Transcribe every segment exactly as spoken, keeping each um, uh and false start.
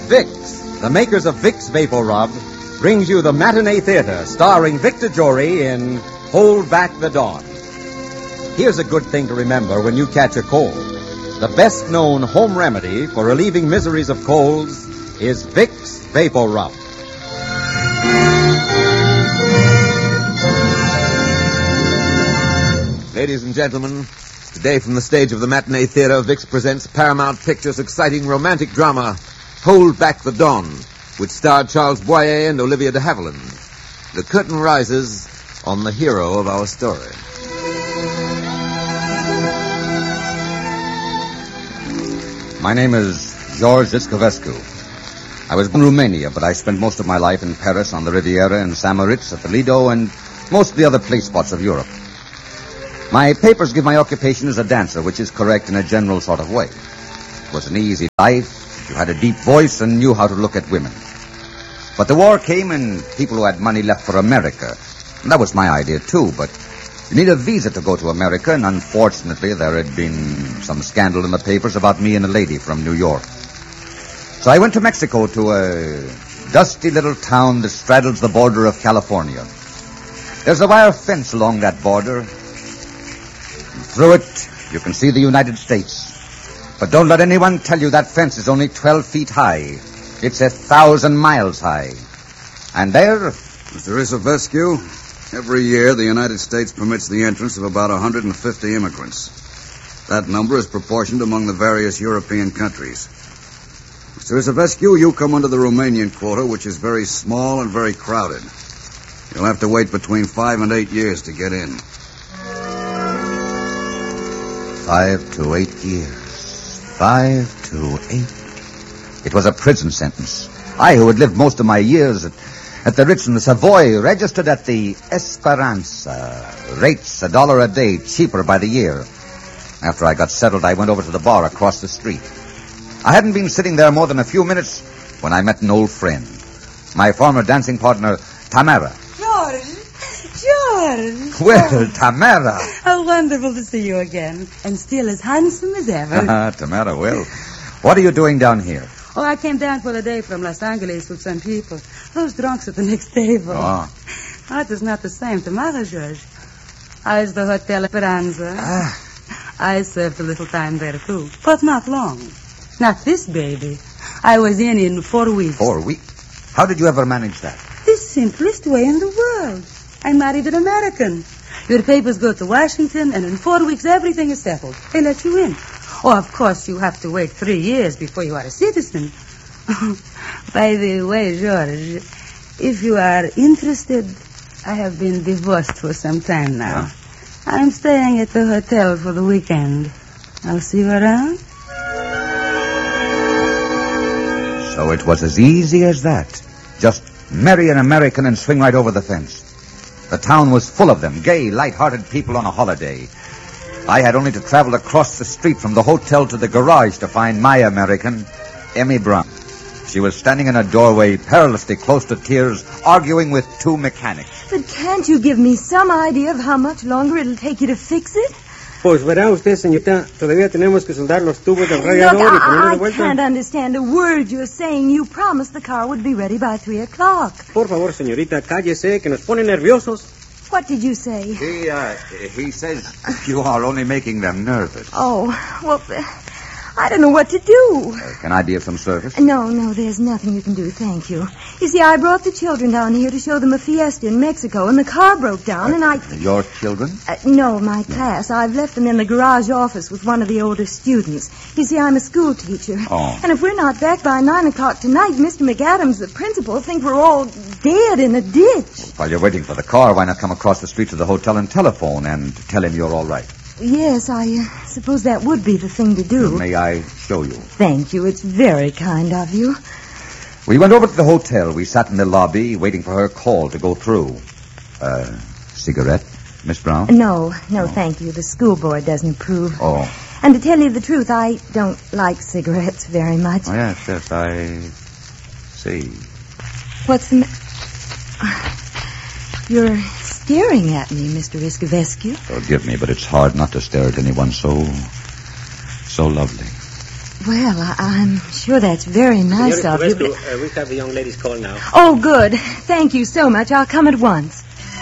Vicks, the makers of Vicks Vapor Rub, brings you the Matinee Theater, starring Victor Jory in Hold Back the Dawn. Here's a good thing to remember when you catch a cold. The best-known home remedy for relieving miseries of colds is Vicks Vapor Rub. Ladies and gentlemen, today from the stage of the Matinee Theater, Vicks presents Paramount Pictures' exciting romantic drama, Hold Back the Dawn, which starred Charles Boyer and Olivia de Havilland. The curtain rises on the hero of our story. My name is George Iscovescu. I was born in Romania, but I spent most of my life in Paris, on the Riviera, in Saint Moritz, at the Lido, and most of the other place spots of Europe. My papers give my occupation as a dancer, which is correct in a general sort of way. It was an easy life. You had a deep voice and knew how to look at women. But the war came and people who had money left for America. And that was my idea, too, but you need a visa to go to America, and unfortunately there had been some scandal in the papers about me and a lady from New York. So I went to Mexico, to a dusty little town that straddles the border of California. There's a wire fence along that border. Through it, you can see the United States. But don't let anyone tell you that fence is only twelve feet high. It's a thousand miles high. And there... Mister Iscovescu, every year the United States permits the entrance of about one hundred fifty immigrants. That number is proportioned among the various European countries. Mister Iscovescu, you come under the Romanian quota, which is very small and very crowded. You'll have to wait between five and eight years to get in. Five to eight years. Five to eight. It was a prison sentence. I, who had lived most of my years at, at the Ritz in the Savoy, registered at the Esperanza. Rates a dollar a day, cheaper by the year. After I got settled, I went over to the bar across the street. I hadn't been sitting there more than a few minutes when I met an old friend. My former dancing partner, Tamara. George! George! Well, Tamara. How wonderful to see you again. And still as handsome as ever. Tamara, well, what are you doing down here? Oh, I came down for a day from Los Angeles with some people. Those drunks at the next table. Oh. Oh, it is not the same. Tomorrow, George. I was the Hotel Esperanza. Ah. I served a little time there, too. But not long. Not this baby. I was in in four weeks. Four weeks? How did you ever manage that? The simplest way in the world. I married an American. Your papers go to Washington, and in four weeks everything is settled. They let you in. Oh, of course, you have to wait three years before you are a citizen. By the way, George, if you are interested, I have been divorced for some time now. Huh? I'm staying at the hotel for the weekend. I'll see you around. So it was as easy as that. Just marry an American and swing right over the fence. The town was full of them, gay, light-hearted people on a holiday. I had only to travel across the street from the hotel to the garage to find my American, Emmy Brown. She was standing in a doorway, perilously close to tears, arguing with two mechanics. But can't you give me some idea of how much longer it'll take you to fix it? Pues verá usted, señorita, todavía tenemos que soldar los tubos del Look, radiador y ponerlo I, de I vuelta. can't understand a word you're saying. You promised the car would be ready by three o'clock. Por favor, señorita, cállese, que nos pone nerviosos. What did you say? He, uh, he says you are only making them nervous. Oh, well, I don't know what to do. Uh, can I be of some service? No, no, there's nothing you can do, thank you. You see, I brought the children down here to show them a fiesta in Mexico, and the car broke down, uh, and I... Your children? Uh, no, my class. I've left them in the garage office with one of the older students. You see, I'm a school teacher. Oh. And if we're not back by nine o'clock tonight, Mister McAdams, the principal, will think we're all dead in a ditch. While you're waiting for the car, why not come across the street to the hotel and telephone and tell him you're all right? Yes, I uh, suppose that would be the thing to do. May I show you? Thank you. It's very kind of you. We went over to the hotel. We sat in the lobby waiting for her call to go through. Uh, cigarette, Miss Brown? No, no, oh. Thank you. The school board doesn't approve. Oh. And to tell you the truth, I don't like cigarettes very much. Oh, yes, yes, I see. What's the matter? You're staring at me, Mister Iscovescu. Forgive me, but it's hard not to stare at anyone so... so lovely. Well, I, I'm sure that's very nice Senor of you. Tedesco, But... uh, we have the young lady's call now. Oh, good. Thank you so much. I'll come at once.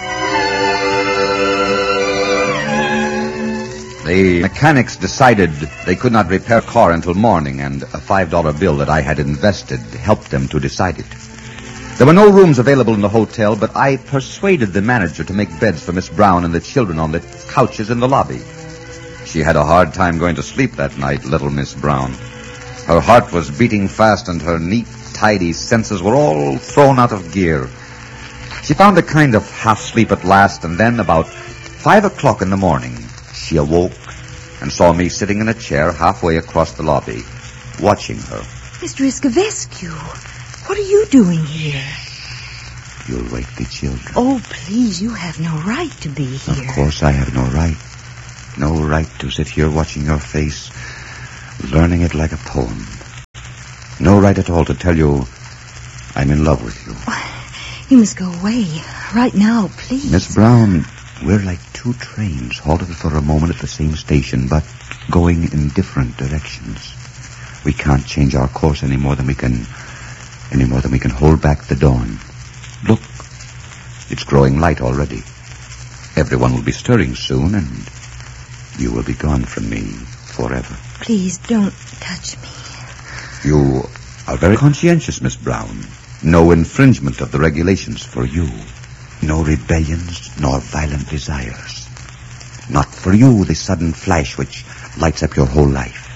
The mechanics decided they could not repair the car until morning, and a five dollar bill that I had invested helped them to decide it. There were no rooms available in the hotel, but I persuaded the manager to make beds for Miss Brown and the children on the couches in the lobby. She had a hard time going to sleep that night, little Miss Brown. Her heart was beating fast, and her neat, tidy senses were all thrown out of gear. She found a kind of half-sleep at last, and then about five o'clock in the morning, she awoke and saw me sitting in a chair halfway across the lobby, watching her. Mister Iscovescu, what are you doing here? You'll wake the children. Oh, please, you have no right to be here. Of course I have no right. No right to sit here watching your face, learning it like a poem. No right at all to tell you I'm in love with you. You must go away right now, please. Miss Brown, we're like two trains halted for a moment at the same station, but going in different directions. We can't change our course any more than we can, any more than we can hold back the dawn. Look, it's growing light already. Everyone will be stirring soon, and you will be gone from me forever. Please don't touch me. You are very conscientious, Miss Brown. No infringement of the regulations for you. No rebellions nor violent desires. Not for you the sudden flash which lights up your whole life.